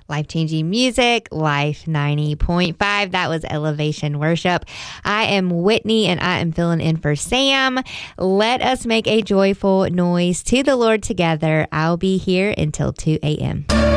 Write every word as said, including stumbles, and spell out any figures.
Life-changing music, Life ninety point five. That was Elevation Worship. I am Whitney, and I am filling in for Sam. Let us make a joyful noise to the Lord together. I'll be here until two a.m.